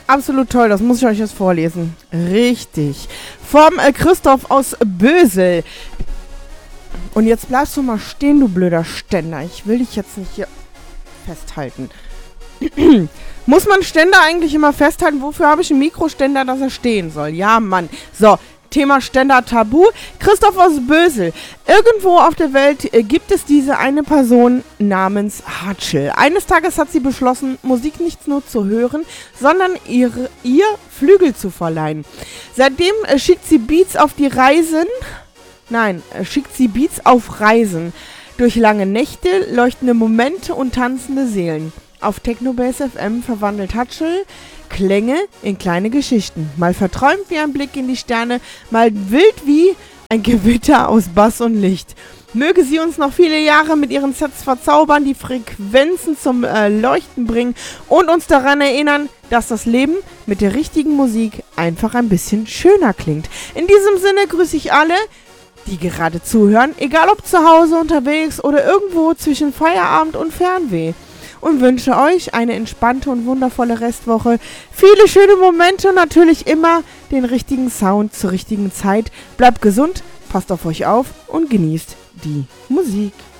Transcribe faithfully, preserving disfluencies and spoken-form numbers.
Absolut toll, das muss ich euch jetzt vorlesen. Richtig. Vom äh, Christoph aus Bösel. Und jetzt bleibst du mal stehen, du blöder Ständer. Ich will dich jetzt nicht hier festhalten. Muss man Ständer eigentlich immer festhalten? Wofür habe ich einen Mikroständer, dass er stehen soll? Ja, Mann. So, Thema Ständer tabu. Christoph aus Bösel. Irgendwo auf der Welt äh, gibt es diese eine Person namens Hatschel. Eines Tages hat sie beschlossen, Musik nicht nur zu hören, sondern ihre, ihr Flügel zu verleihen. Seitdem äh, schickt sie Beats auf die Reisen. Nein, äh, schickt sie Beats auf Reisen. Durch lange Nächte, leuchtende Momente und tanzende Seelen. Auf Technobase F M verwandelt Hatschel Klänge in kleine Geschichten. Mal verträumt wie ein Blick in die Sterne, mal wild wie ein Gewitter aus Bass und Licht. Möge sie uns noch viele Jahre mit ihren Sets verzaubern, die Frequenzen zum äh, Leuchten bringen und uns daran erinnern, dass das Leben mit der richtigen Musik einfach ein bisschen schöner klingt. In diesem Sinne grüße ich alle, die gerade zuhören, egal ob zu Hause, unterwegs oder irgendwo zwischen Feierabend und Fernweh. Und wünsche euch eine entspannte und wundervolle Restwoche, viele schöne Momente und natürlich immer den richtigen Sound zur richtigen Zeit. Bleibt gesund, passt auf euch auf und genießt die Musik.